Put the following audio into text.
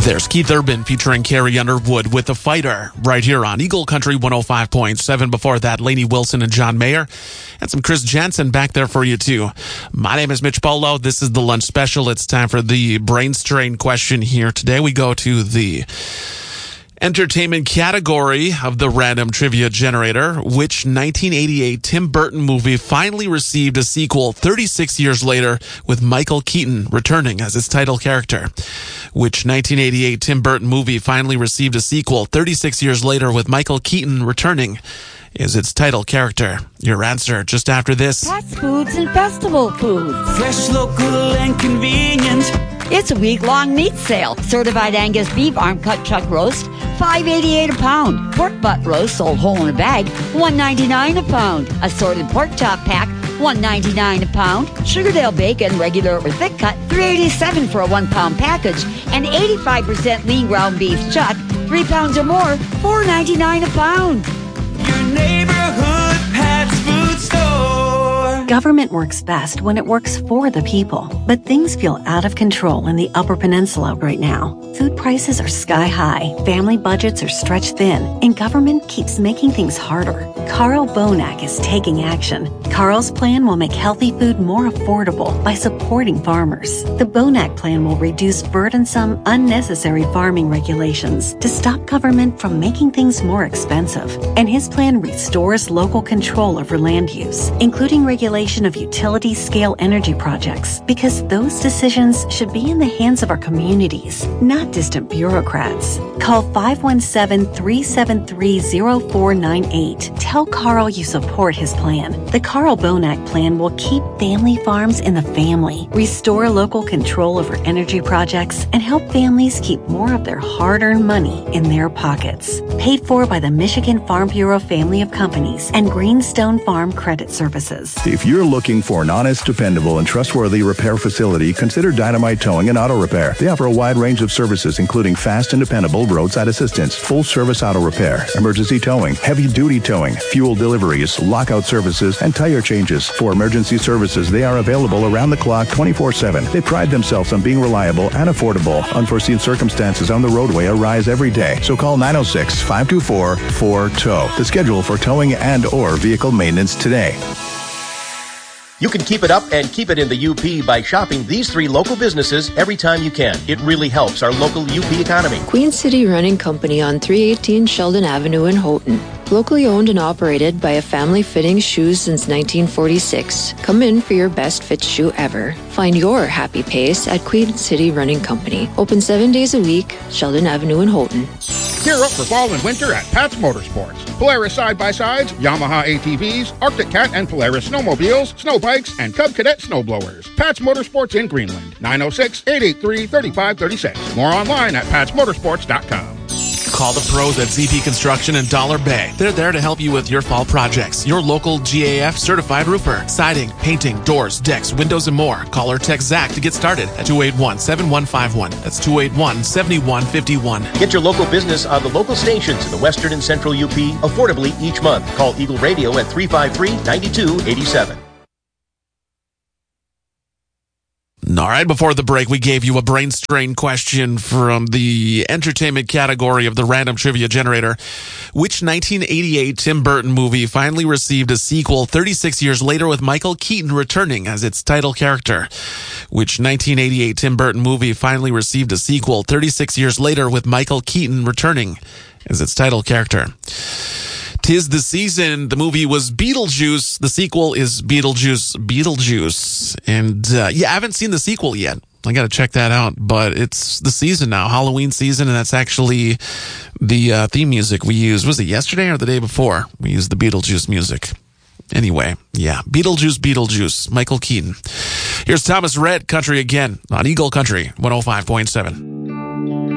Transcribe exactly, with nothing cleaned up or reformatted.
There's Keith Urban featuring Carrie Underwood with The Fighter right here on Eagle Country one oh five point seven. Before that, Lainey Wilson and John Mayer and some Chris Jensen back there for you too. My name is Mitch Polo. This is the lunch special. It's time for the brain strain question here. Today we go to the entertainment category of the random trivia generator. Which nineteen eighty-eight Tim Burton movie finally received a sequel thirty-six years later with Michael Keaton returning as its title character? Which nineteen eighty-eight Tim Burton movie finally received a sequel thirty-six years later with Michael Keaton returning as its title character? Your answer just after this. Fast foods and festival foods. Fresh, local, and convenient. It's a week-long meat sale. Certified Angus beef arm cut chuck roast, five eighty-eight a pound. Pork butt roast sold whole in a bag, one ninety-nine a pound. Assorted pork chop pack, one ninety-nine a pound. Sugardale bacon, regular or thick cut, three eighty-seven for a one pound package. And eighty-five percent lean ground beef chuck, three pounds or more, four ninety-nine a pound. Your neighborhood Pat's Food Store. Government works best when it works for the people. But things feel out of control in the Upper Peninsula right now. Food prices are sky high, family budgets are stretched thin, and government keeps making things harder. Carl Bonak is taking action. Carl's plan will make healthy food more affordable by supporting farmers. The Bonak plan will reduce burdensome, unnecessary farming regulations to stop government from making things more expensive. And his plan restores local control over land use, including regulation of utility-scale energy projects, because those decisions should be in the hands of our communities, not distant bureaucrats. Call five one seven, three seven three, zero four nine eight. Tell Carl you support his plan. The Carl Bonak plan will keep family farms in the family, restore local control over energy projects, and help families keep more of their hard-earned money in their pockets. Paid for by the Michigan Farm Bureau family of companies and Greenstone Farm Credit Services. If you're looking for an honest, dependable, and trustworthy repair facility, consider Dynamite Towing and Auto Repair. They offer a wide range of services, including fast and dependable roadside assistance, full-service auto repair, emergency towing, heavy-duty towing, fuel deliveries, lockout services, and tire changes. For emergency services, they are available around the clock twenty-four seven. They pride themselves on being reliable and affordable. Unforeseen circumstances on the roadway arise every day, so call nine oh six, five two four, four tow to schedule for towing and or vehicle maintenance today. You can keep it up and keep it in the U P by shopping these three local businesses every time you can. It really helps our local U P economy. Queen City Running Company on three eighteen Sheldon Avenue in Houghton. Locally owned and operated by a family fitting shoes since nineteen forty-six. Come in for your best fit shoe ever. Find your happy pace at Queen City Running Company. Open seven days a week, Sheldon Avenue in Houghton. Gear up for fall and winter at Pat's Motorsports. Polaris side-by-sides, Yamaha A T Vs, Arctic Cat and Polaris snowmobiles, snow bikes, and Cub Cadet snowblowers. Pat's Motorsports in Greenland. nine oh six, eight eight three, three five three six. More online at pats motorsports dot com. Call the pros at Z P Construction in Dollar Bay. They're there to help you with your fall projects. Your local G A F certified roofer. Siding, painting, doors, decks, windows, and more. Call or text Zach to get started at two eight one, seven one five one. That's two eight one, seven one five one. Get your local business on the local stations in the western and central U P affordably each month. Call Eagle Radio at three five three, nine two eight seven. All right, before the break, we gave you a brain strain question from the entertainment category of the random trivia generator. Which nineteen eighty-eight Tim Burton movie finally received a sequel thirty-six years later with Michael Keaton returning as its title character? Which nineteen eighty-eight Tim Burton movie finally received a sequel thirty-six years later with Michael Keaton returning as its title character? 'Tis the season. The movie was Beetlejuice. The sequel is Beetlejuice, Beetlejuice. And, uh, yeah, I haven't seen the sequel yet. I gotta check that out. But it's the season now, Halloween season, and that's actually the uh, theme music we used. Was it yesterday or the day before? We used the Beetlejuice music. Anyway, yeah, Beetlejuice, Beetlejuice, Michael Keaton. Here's Thomas Rhett, Country Again, on Eagle Country, one oh five point seven.